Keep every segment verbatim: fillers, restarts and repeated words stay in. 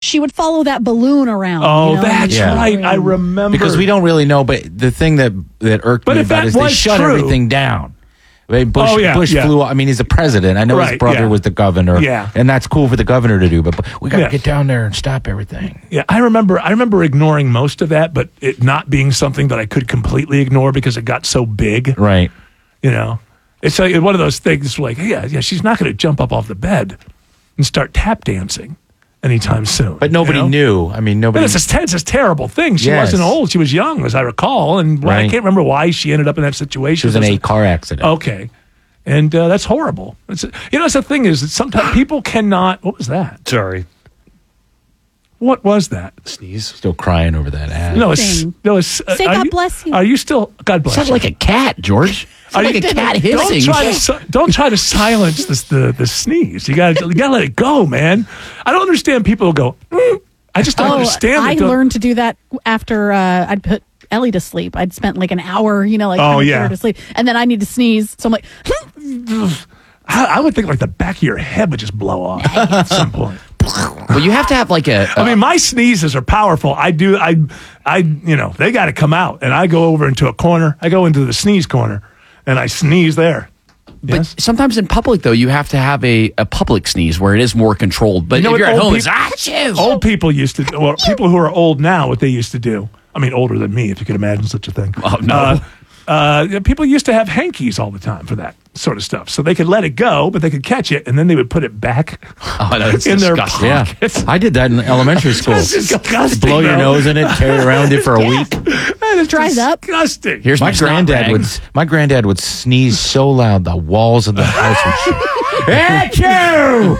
she would follow that balloon around. Oh, you know, that's yeah. right. I remember. Because we don't really know, but the thing that, that irked But me if about that it is they was shut true- everything down. I mean, Bush, Oh, yeah, Bush yeah. flew. I mean, he's the president. I know Right, his brother yeah. was the governor. Yeah. And that's cool for the governor to do, but we got to Yeah. get down there and stop everything. Yeah, I remember. I remember ignoring most of that, but it not being something that I could completely ignore because it got so big. Right. You know, it's like one of those things. Like, yeah, yeah, she's not going to jump up off the bed and start tap dancing anytime soon. But nobody you know? knew. I mean, nobody. But it's a, it's a terrible thing. She Yes. wasn't old. She was young, as I recall, and why- I Right. can't remember why she ended up in that situation. She was in a car accident. Okay. And uh, that's horrible. It's, you know, it's the thing is that sometimes people cannot. What was that? Sorry. What was that? Sneeze. Still crying over that ad. No, it's, Thing. no, it's, uh, Say are God you- bless you. Are you still? God bless Sounds you. like a cat, George. Sounds Are like you- a cat don't hissing. try to si- don't try to silence this, the the sneeze. You got you got to let it go, man. I don't understand people who go. "Mm." I just don't Oh, understand. I it. Don't- learned to do that after uh, I'd put Ellie to sleep. I'd spent like an hour, you know, like Oh, trying to yeah. put her to sleep, and then I need to sneeze, so I'm like, I, I would think like the back of your head would just blow off at some point. Well, you have to have like a. I mean, my sneezes are powerful. I do. I, I, you know, they got to come out, and I go over into a corner. I go into the sneeze corner, and I sneeze there. But Yes? sometimes in public, though, you have to have a, a public sneeze where it is more controlled. But You know if what you're at old home, peop- it's achoo. Old people used to, or people who are old now, what they used to do. I mean, older than me, if you could imagine such a thing. Oh, no. Uh, uh, people used to have hankies all the time for that sort of stuff, so they could let it go, but they could catch it, and then they would put it back Oh, no, that's in their disgusting. Yeah. pockets. I did that in elementary school. That's disgusting. Blow your though. nose in it, carry it around it for a week. That is Dries up. disgusting. Here's My my, snot granddad rag. would my granddad would sneeze so loud the walls of the house would shake. Achoo!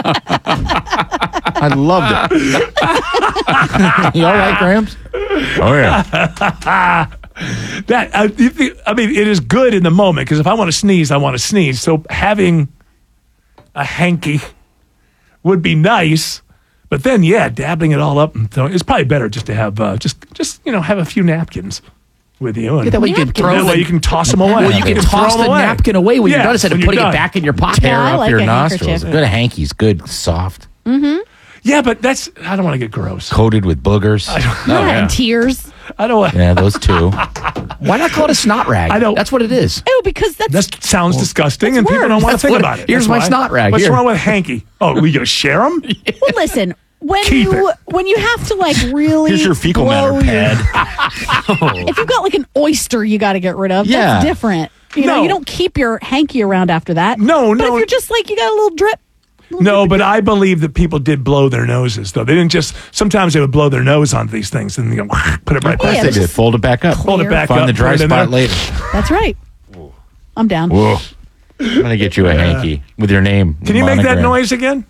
I loved it. You all right, Gramps? Oh yeah. That I, you think- I mean, it is good in the moment because if I want to sneeze, I want to sneeze. So having a hanky would be nice, but then yeah, dabbling it all up and throwing, it's probably better just to have uh, just just you know have a few napkins with you. And That way you can throw that way the- you can toss them away. Well, you can throw toss 'em the away. napkin away when Yeah, you're done instead of when putting you're it done. back in your pocket. Tear I up like your a nostrils. handkerchief. Good hanky's good, soft, Yeah, but that's I don't want to get gross. coated with boogers. yeah, and tears. I don't want. Yeah, those two. Why not call it a snot rag? I don't- That's what it is. Oh, because that's, That sounds disgusting, and that's people don't want to That's think what- about it. here's That's my why. snot rag. What's Here. wrong with hanky? Oh, we gonna share them? well, listen. When Keep you it. when you have to like really Here's your fecal blow matter your- pad. if you've got like an oyster you got to get rid of, Yeah. that's different. You know, No. you don't keep your hanky around after that. No, but no. if you're just like you got a little drip. No, but I believe that people did blow their noses, though. They didn't just, sometimes they would blow their nose onto these things and you go, put it right Yeah, back. They it's did. just Fold it back up. Hold it back Find up. the dry put it in spot there. later. That's right. I'm down. Whoa. I'm gonna get you a hanky with your name. Can you make that monogram. noise again?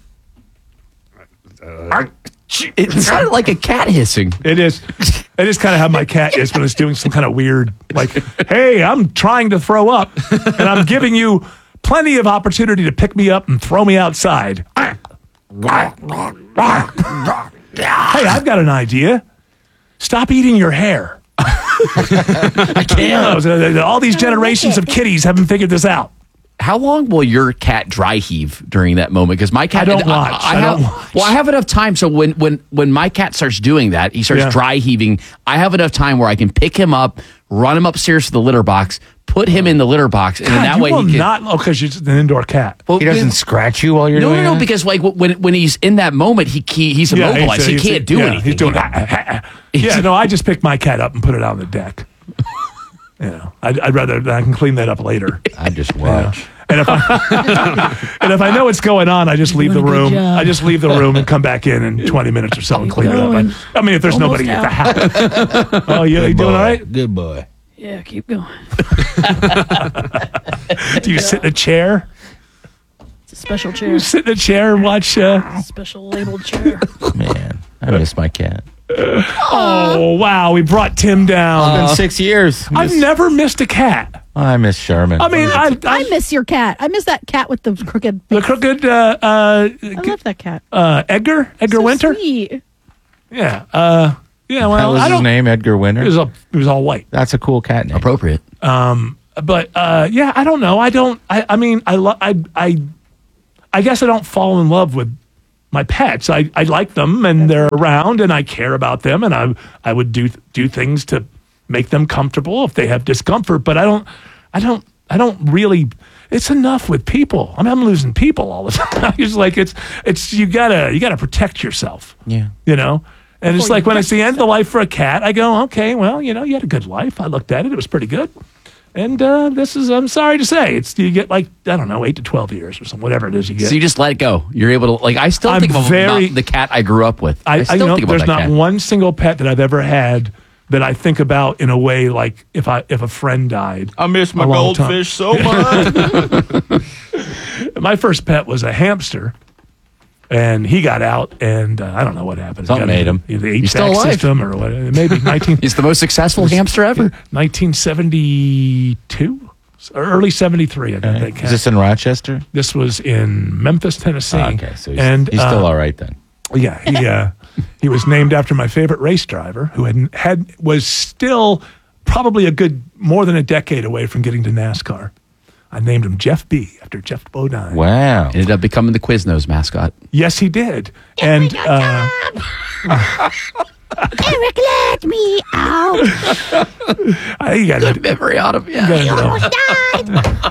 It sounded like a cat hissing. It is. It is kind of how my cat is when it's doing some kind of weird, like, hey, I'm trying to throw up and I'm giving you plenty of opportunity to pick me up and throw me outside. Hey, I've got an idea. Stop eating your hair. I can't. All these generations of kitties haven't figured this out. How long will your cat dry heave during that moment? Because my cat, I don't watch. I have, don't watch. Well, I have enough time. So when when when my cat starts doing that, he starts Yeah. dry heaving. I have enough time where I can pick him up, run him upstairs to the litter box, put him in the litter box, and then God, that you way will he can. not. Oh, because you're just an indoor cat. Well, He doesn't when- scratch you while you're No, doing no, no. that? Because like when when he's in that moment, he, he he's Yeah, immobilized. he's- he he's- can't do yeah, anything. He's doing. He- yeah, no, I just picked my cat up and put it out on the deck. You know, I'd, I'd rather I can clean that up later. I just watch. And if I and if I know what's going on, I just leave the doing a good room. job. I just leave the room and come back in in twenty minutes or so and clean it up. I, I mean, if there's Almost nobody at the house. Oh, you, you doing all right? Good boy. Yeah, keep going. Do you sit in a chair? It's a special chair. You sit in a chair and watch. Uh, Special labeled chair. Man, I miss my cat. oh wow, we brought Tim down. It's been six years. I've Miss- never missed a cat. I miss Sherman. I mean, I, I, I miss your cat. I miss that cat with the crooked. the crooked uh, uh, I love that cat. uh, Edgar Edgar So Winter. sweet. Yeah, uh, yeah. What Well, was I his don't. name? Edgar Winter. It was all it was all white. That's a cool cat name. Appropriate. But uh, yeah, I don't know. I don't. I, I mean, I, lo- I I I guess I don't fall in love with my pets. I, I like them and they're around and I care about them and I I would do do things to make them comfortable if they have discomfort. But I don't I don't I don't really. It's enough with people. I mean, I'm losing people all the time. It's like it's it's you gotta you gotta protect yourself. Yeah, you know. And it's Before like you when hurt it's the end of the life for a cat, I go, okay, well, you know, you had a good life. I looked at it; it was pretty good. And uh, this is, I'm sorry to say, it's you get like, I don't know, eight to twelve years or something, whatever it is you get. So you just let it go. You're able to, like, I still I'm think about very- the cat I grew up with. I, I still you know, think about there's that not cat. one single pet that I've ever had that I think about in a way like if I if a friend died. I miss my A long time. goldfish so much. My first pet was a hamster. And he got out, and uh, I don't know what happened. Something Got made him. The He's still H V A C alive. system or what? Maybe nineteen. He's the most successful hamster ever. nineteen seventy-two, or early seventy-three. I think. Is this in Rochester? This was in Memphis, Tennessee. Oh, okay, so he's, and he's still uh, all right then. Yeah, he uh, he was named after my favorite race driver, who had had was still probably a good more than a decade away from getting to NASCAR. I named him Jeff B after Jeff Bodine. Wow. Ended up becoming the Quiznos mascot. Yes, he did. And uh, Eric, let me out. I, you got it. Memory out of yeah. He almost died.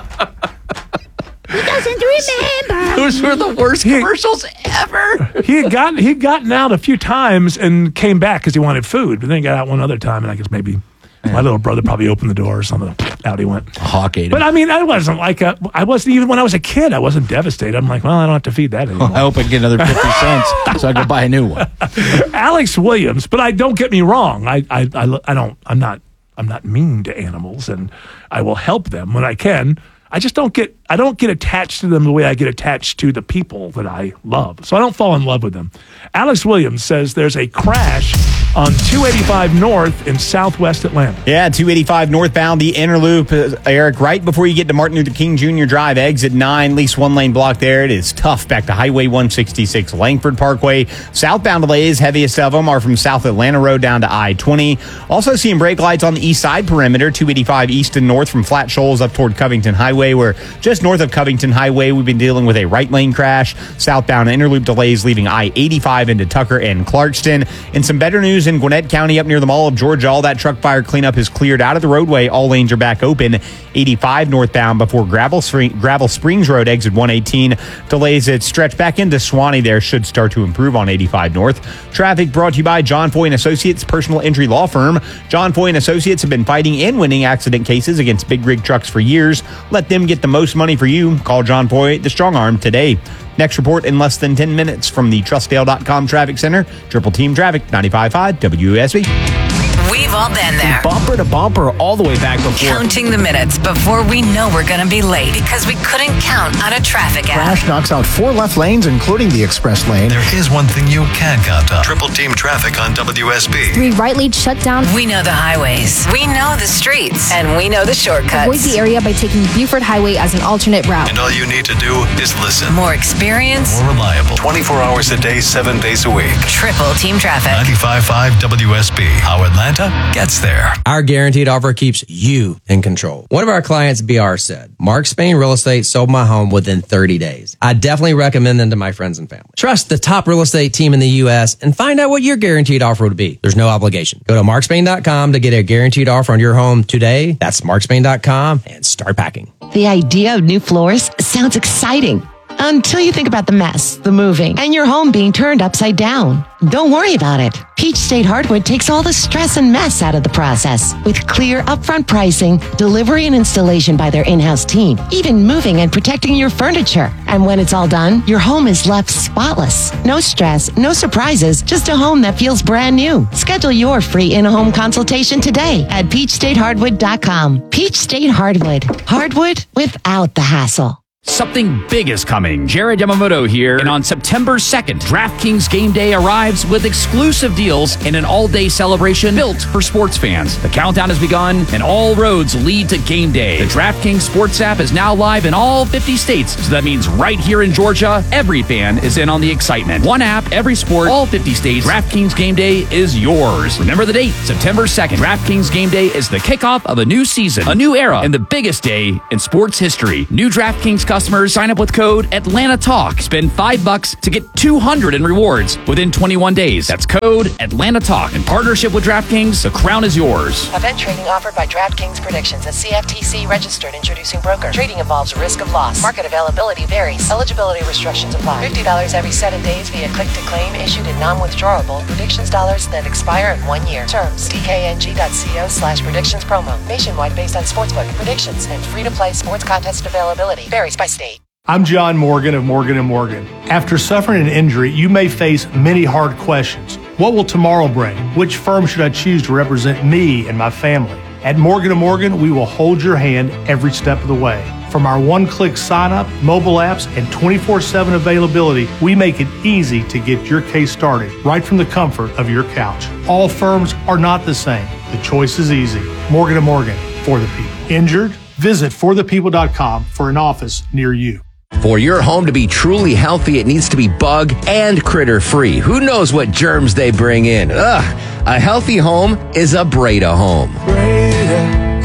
He doesn't remember. Those were the worst commercials ever. He had gotten he had gotten out a few times and came back because he wanted food, but then he got out one other time, and I guess maybe my little brother probably opened the door or something. Out he went. Hawk ate him. But I mean, I wasn't like a, I wasn't even when I was a kid. I wasn't devastated. I'm like, well, I don't have to feed that anymore. I hope I get another fifty cents so I can buy a new one. Alex Williams, but I don't get me wrong. I, I, I, I don't. I'm not. I'm not mean to animals, and I will help them when I can. I just don't get. I don't get attached to them the way I get attached to the people that I love. So I don't fall in love with them. Alex Williams says there's a crash on two eighty-five North in Southwest Atlanta. Yeah, two eighty-five northbound, the inner loop, uh, Eric, right before you get to Martin Luther King Junior Drive, exit nine, at least one lane block there. It is tough back to Highway one sixty-six, Langford Parkway. Southbound delays, heaviest of them are from South Atlanta Road down to I twenty. Also seeing brake lights on the east side perimeter, two eighty-five east and north from Flat Shoals up toward Covington Highway, where just north of Covington Highway, we've been dealing with a right lane crash. Southbound inner loop delays leaving I eighty-five into Tucker and Clarkston. And some better news in Gwinnett County up near the Mall of Georgia. All that truck fire cleanup is cleared out of the roadway. All lanes are back open. eighty-five northbound before Gravel, Spring, Gravel Springs Road, exit one eighteen. Delays that stretch back into Swanee there should start to improve on eighty-five north. Traffic brought to you by John Foy and Associates, personal injury law firm. John Foy and Associates have been fighting and winning accident cases against big rig trucks for years. Let them get the most money for you. Call John Foy, the strong arm, today. Next report in less than ten minutes from the Trustdale dot com Traffic Center. Triple Team Traffic, ninety-five point five W S B. We've all been there. Bumper to bumper all the way back before. Counting the minutes before we know we're going to be late because we couldn't count on a traffic app. Crash knocks out four left lanes, including the express lane. There is one thing you can count on. Triple Team Traffic on W S B. Three right lanes shut down. We know the highways. We know the streets. And we know the shortcuts. Avoid the area by taking Buford Highway as an alternate route. And all you need to do is listen. More experience. More reliable. twenty-four hours a day, seven days a week. Triple Team Traffic. ninety-five point five W S B. How Atlanta gets there. Our guaranteed offer keeps you in control. One of our clients, B R, said, Mark Spain Real Estate sold my home within thirty days. I definitely recommend them to my friends and family. Trust the top real estate team in the U S and find out what your guaranteed offer would be. There's no obligation. Go to mark spain dot com to get a guaranteed offer on your home today. That's mark spain dot com and start packing. The idea of new floors sounds exciting until you think about the mess, the moving, and your home being turned upside down. Don't worry about it. Peach State Hardwood takes all the stress and mess out of the process with clear upfront pricing, delivery and installation by their in-house team, even moving and protecting your furniture. And when it's all done, your home is left spotless. No stress, no surprises, just a home that feels brand new. Schedule your free in-home consultation today at peach state hardwood dot com. Peach State Hardwood. Hardwood without the hassle. Something big is coming. Jared Yamamoto here. And on September second, DraftKings Game Day arrives with exclusive deals and an all-day celebration built for sports fans. The countdown has begun, and all roads lead to Game Day. The DraftKings Sports app is now live in all fifty states, so that means right here in Georgia, every fan is in on the excitement. One app, every sport, all fifty states. DraftKings Game Day is yours. Remember the date, September second. DraftKings Game Day is the kickoff of a new season, a new era, and the biggest day in sports history. New DraftKings customers sign up with code Atlanta Talk. Spend five bucks to get two hundred in rewards within twenty-one days. That's code Atlanta Talk. In partnership with DraftKings, the crown is yours. Event trading offered by DraftKings Predictions, a C F T C registered introducing broker. Trading involves risk of loss. Market availability varies. Eligibility restrictions apply. fifty dollars every seven days via click to claim, issued in non-withdrawable predictions dollars that expire in one year. Terms dkng.co slash predictions promo. Nationwide based on sportsbook predictions and free-to-play sports contest availability. Varies by state. I'm John Morgan of Morgan and Morgan. After suffering an injury, you may face many hard questions. What will tomorrow bring? Which firm should I choose to represent me and my family? At Morgan and Morgan, we will hold your hand every step of the way. From our one-click sign-up, mobile apps, and twenty-four seven availability, we make it easy to get your case started right from the comfort of your couch. All firms are not the same. The choice is easy. Morgan and Morgan, for the people. Injured? Visit for the people dot com for an office near you. For your home to be truly healthy, it needs to be bug and critter free. Who knows what germs they bring in? Ugh. A healthy home is a Breda home. Breda,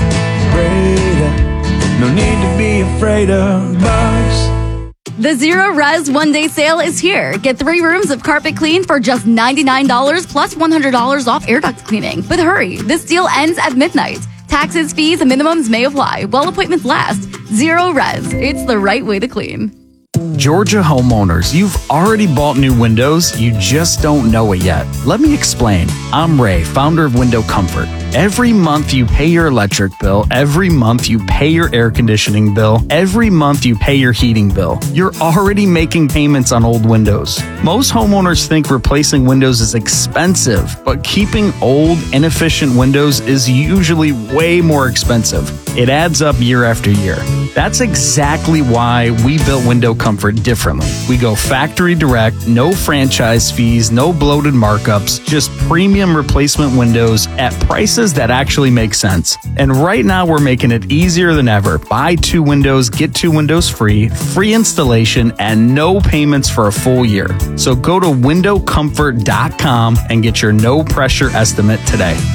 Breda, no need to be afraid of bugs. The Zero Res One Day Sale is here. Get three rooms of carpet clean for just ninety-nine dollars plus one hundred dollars off air duct cleaning. But hurry, this deal ends at midnight. Taxes, fees, and minimums may apply while appointments last. Zero Res. It's the right way to clean. Georgia homeowners, you've already bought new windows, you just don't know it yet. Let me explain. I'm Ray, founder of Window Comfort. Every month you pay your electric bill, every month you pay your air conditioning bill, every month you pay your heating bill. You're already making payments on old windows. Most homeowners think replacing windows is expensive, but keeping old, inefficient windows is usually way more expensive. It adds up year after year. That's exactly why we built Window Comfort differently. We go factory direct, no franchise fees, no bloated markups, just premium replacement windows at prices that actually make sense. And right now we're making it easier than ever. Buy two windows, get two windows free, free installation, and no payments for a full year. So go to window comfort dot com and get your no pressure estimate today.